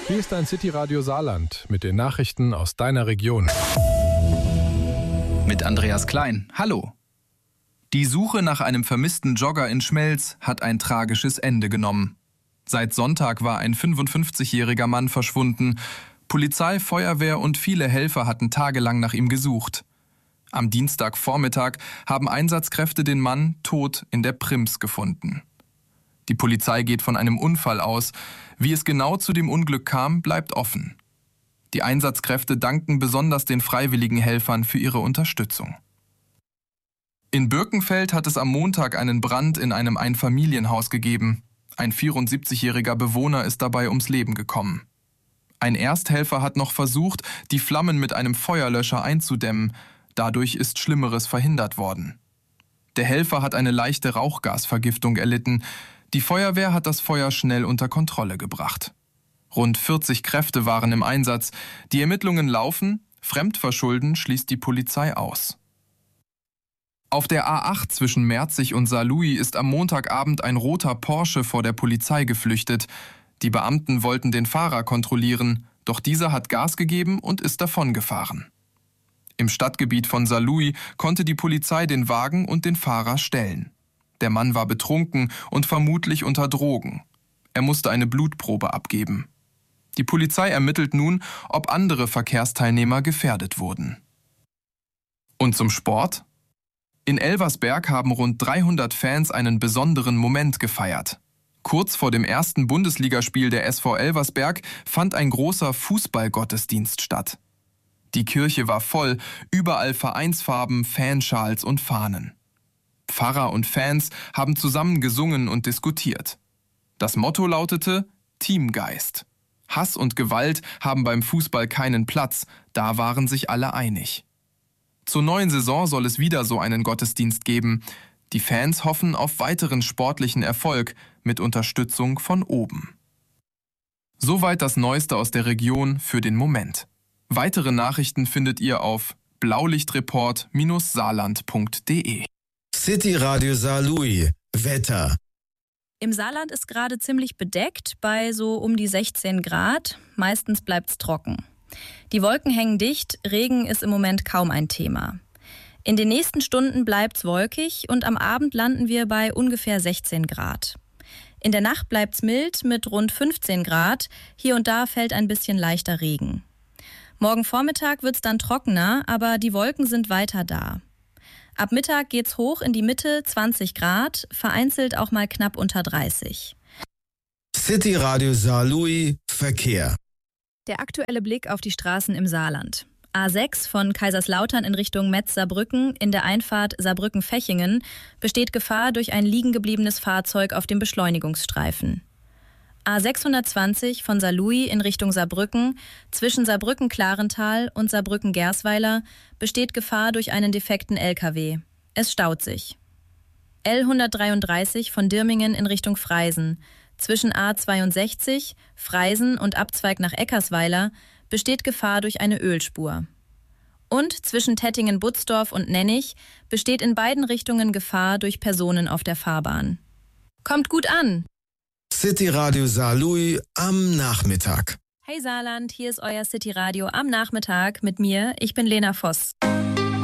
Hier ist dein City-Radio Saarland mit den Nachrichten aus deiner Region. Mit Andreas Klein. Hallo. Die Suche nach einem vermissten Jogger in Schmelz hat ein tragisches Ende genommen. Seit Sonntag war ein 55-jähriger Mann verschwunden. Polizei, Feuerwehr und viele Helfer hatten tagelang nach ihm gesucht. Am Dienstagvormittag haben Einsatzkräfte den Mann tot in der Prims gefunden. Die Polizei geht von einem Unfall aus. Wie es genau zu dem Unglück kam, bleibt offen. Die Einsatzkräfte danken besonders den freiwilligen Helfern für ihre Unterstützung. In Birkenfeld hat es am Montag einen Brand in einem Einfamilienhaus gegeben. Ein 74-jähriger Bewohner ist dabei ums Leben gekommen. Ein Ersthelfer hat noch versucht, die Flammen mit einem Feuerlöscher einzudämmen. Dadurch ist Schlimmeres verhindert worden. Der Helfer hat eine leichte Rauchgasvergiftung erlitten. Die Feuerwehr hat das Feuer schnell unter Kontrolle gebracht. Rund 40 Kräfte waren im Einsatz. Die Ermittlungen laufen. Fremdverschulden schließt die Polizei aus. Auf der A8 zwischen Merzig und Saarlouis ist am Montagabend ein roter Porsche vor der Polizei geflüchtet. Die Beamten wollten den Fahrer kontrollieren, doch dieser hat Gas gegeben und ist davongefahren. Im Stadtgebiet von Saarlouis konnte die Polizei den Wagen und den Fahrer stellen. Der Mann war betrunken und vermutlich unter Drogen. Er musste eine Blutprobe abgeben. Die Polizei ermittelt nun, ob andere Verkehrsteilnehmer gefährdet wurden. Und zum Sport? In Elversberg haben rund 300 Fans einen besonderen Moment gefeiert. Kurz vor dem ersten Bundesligaspiel der SV Elversberg fand ein großer Fußballgottesdienst statt. Die Kirche war voll, überall Vereinsfarben, Fanschals und Fahnen. Pfarrer und Fans haben zusammen gesungen und diskutiert. Das Motto lautete Teamgeist. Hass und Gewalt haben beim Fußball keinen Platz, da waren sich alle einig. Zur neuen Saison soll es wieder so einen Gottesdienst geben. Die Fans hoffen auf weiteren sportlichen Erfolg mit Unterstützung von oben. Soweit das Neueste aus der Region für den Moment. Weitere Nachrichten findet ihr auf blaulichtreport-saarland.de. City Radio Saarlouis. Wetter. Im Saarland ist gerade ziemlich bedeckt, bei so um die 16 Grad. Meistens bleibt's trocken. Die Wolken hängen dicht, Regen ist im Moment kaum ein Thema. In den nächsten Stunden bleibt's wolkig und am Abend landen wir bei ungefähr 16 Grad. In der Nacht bleibt's mild mit rund 15 Grad. Hier und da fällt ein bisschen leichter Regen. Morgen Vormittag wird's dann trockener, aber die Wolken sind weiter da. Ab Mittag geht's hoch in die Mitte, 20 Grad, vereinzelt auch mal knapp unter 30. City Radio Saarlouis Verkehr. Der aktuelle Blick auf die Straßen im Saarland. A6 von Kaiserslautern in Richtung Metz-Saarbrücken in der Einfahrt Saarbrücken-Fechingen besteht Gefahr durch ein liegengebliebenes Fahrzeug auf dem Beschleunigungsstreifen. A620 von Saarlouis in Richtung Saarbrücken zwischen Saarbrücken-Klarental und Saarbrücken-Gersweiler besteht Gefahr durch einen defekten LKW. Es staut sich. L133 von Dirmingen in Richtung Freisen zwischen A62, Freisen und Abzweig nach Eckersweiler besteht Gefahr durch eine Ölspur. Und zwischen Tettingen-Butzdorf und Nennig besteht in beiden Richtungen Gefahr durch Personen auf der Fahrbahn. Kommt gut an! City Radio Saarlouis am Nachmittag. Hey Saarland, hier ist euer City Radio am Nachmittag mit mir. Ich bin Lena Voss.